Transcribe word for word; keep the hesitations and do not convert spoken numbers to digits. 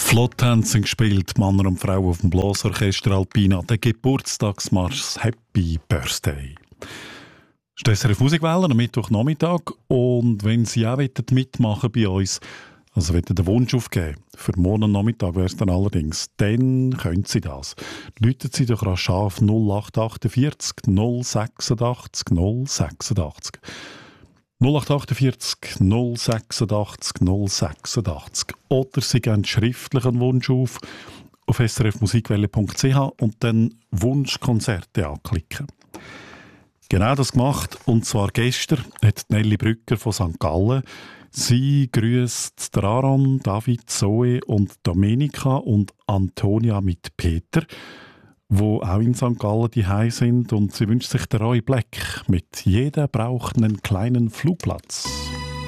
Flott haben sie gespielt, Männer und Frauen auf dem Blasorchester Alpina, der Geburtstagsmarsch Happy Birthday. Das ist S R F Musikwelle am Mittwochnachmittag und wenn Sie auch mitmachen bei uns, also wenn Sie den Wunsch aufgeben, für morgen Nachmittag wäre es dann allerdings, dann können Sie das. Läuten Sie doch rasch auf null acht achtundvierzig null sechsundachtzig null sechsundachtzig. null acht achtundvierzig null sechsundachtzig null sechsundachtzig. Oder Sie geben schriftlich einen Wunsch auf auf s r f musikwelle punkt c h und dann Wunschkonzerte anklicken. Genau das gemacht, und zwar gestern hat Nelly Brücker von Sankt Gallen. Sie grüßt Aaron, David, Zoe und Domenica und Antonia mit Peter, wo auch in Sankt Gallen daheim sind, und sie wünscht sich den Roy Black mit «Jeder braucht einen kleinen Flugplatz».